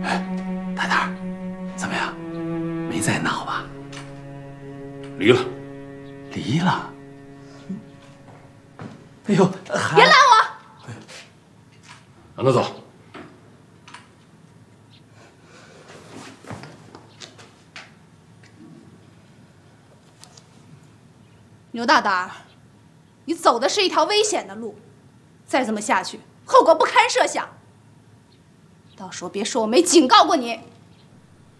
大胆儿，怎么样？没再闹吧？ 离了。 离了？哎呦， 别拦我！ 让他走。 牛大胆儿，你走的是一条危险的路，再这么下去，后果不堪设想。到时候别说我没警告过你。